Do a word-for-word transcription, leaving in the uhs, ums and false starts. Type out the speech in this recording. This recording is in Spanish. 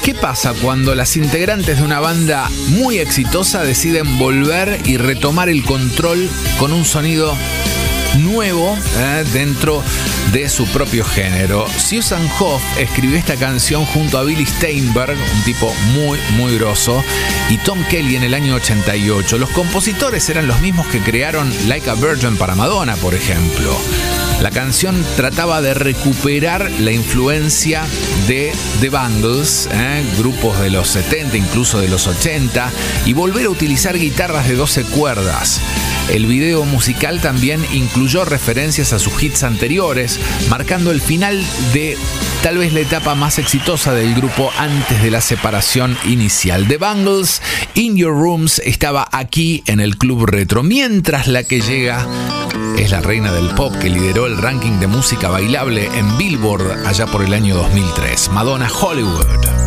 ¿Qué pasa cuando las integrantes de una banda muy exitosa deciden volver y retomar el control con un sonido nuevo eh, dentro de su propio género? Susan Hoff escribió esta canción junto a Billy Steinberg, un tipo muy, muy grosso, y Tom Kelly en el año ochenta y ocho. Los compositores eran los mismos que crearon Like a Virgin para Madonna, por ejemplo. La canción trataba de recuperar la influencia de The Bangles, ¿eh? grupos de los setenta, incluso de los ochenta, y volver a utilizar guitarras de doce cuerdas. El video musical también incluyó referencias a sus hits anteriores, marcando el final de tal vez la etapa más exitosa del grupo antes de la separación inicial. The Bangles, In Your Rooms, estaba aquí en el Club Retro, mientras la que llega es la reina del pop que lideró el ranking de música bailable en Billboard allá por el año dos mil tres, Madonna, Hollywood.